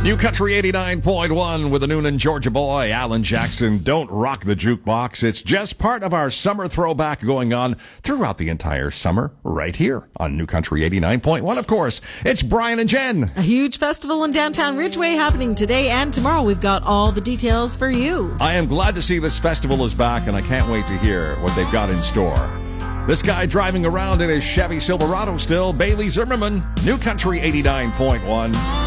New Country 89.1 with the Noonan Georgia boy, Alan Jackson. Don't rock the jukebox. It's just part of our summer throwback going on throughout the entire summer right here on New Country 89.1. Of course, it's Brian and Jen. A huge festival in downtown Ridgeway happening today and tomorrow. We've got all the details for you. I am glad to see this festival is back, and I can't wait to hear what they've got in store. This guy driving around in his Chevy Silverado still, Bailey Zimmerman, New Country 89.1.